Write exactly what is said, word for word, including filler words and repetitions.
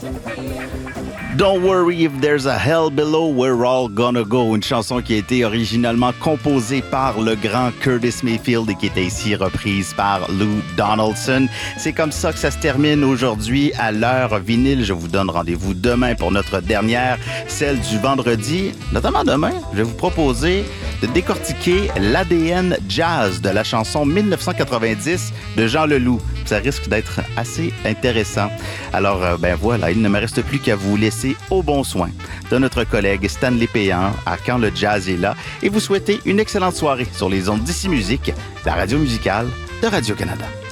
Don't worry if there's a hell below, we're all gonna go. Une chanson qui a été originalement composée par le grand Curtis Mayfield et qui était ici reprise par Lou Donaldson. C'est comme ça que ça se termine aujourd'hui à l'heure vinyle. Je vous donne rendez-vous demain pour notre dernière, celle du vendredi. Notamment demain, je vais vous proposer de décortiquer l'A D N jazz de la chanson dix-neuf cent quatre-vingt-dix de Jean Leloup. Ça risque d'être assez intéressant. Alors, ben voilà, il ne me reste plus qu'à vous laisser au bon soin de notre collègue Stanley Péan à Quand le jazz est là et vous souhaiter une excellente soirée sur les ondes d'Ici Musique, la radio musicale de Radio-Canada.